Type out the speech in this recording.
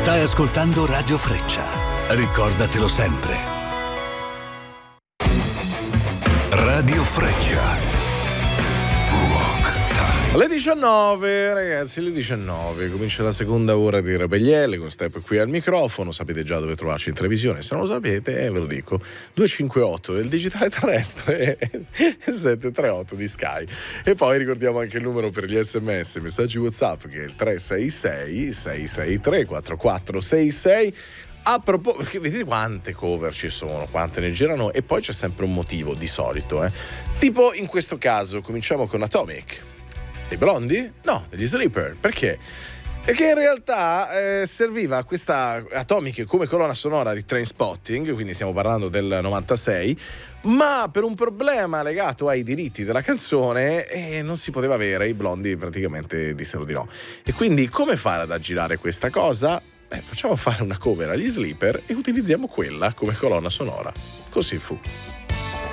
Stai ascoltando Radio Freccia. Ricordatelo sempre. Radio Freccia. Alle 19, ragazzi, alle 19 comincia la seconda ora di Rebelliele con Step qui al microfono. Sapete già dove trovarci in televisione, se non lo sapete ve lo dico: 258 del digitale terrestre e 738 di Sky. E poi ricordiamo anche il numero per gli sms, messaggi WhatsApp, che è il 366 663 4466. A proposito, vedete quante cover ci sono, quante ne girano, e poi c'è sempre un motivo di solito, tipo in questo caso cominciamo con Atomic. Dei Blondi? No, degli Sleeper. Perché? Perché in realtà serviva questa Atomic come colonna sonora di Trainspotting, quindi stiamo parlando del 96, ma per un problema legato ai diritti della canzone non si poteva avere, i Blondi praticamente dissero di no. E quindi come fare ad aggirare questa cosa? Facciamo fare una cover agli Sleeper e utilizziamo quella come colonna sonora. Così fu.